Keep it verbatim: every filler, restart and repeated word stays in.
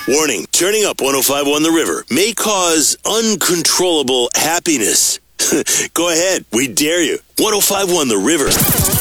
Warning, turning up one oh five point one The River may cause uncontrollable happiness. Go ahead, we dare you. one oh five point one The River.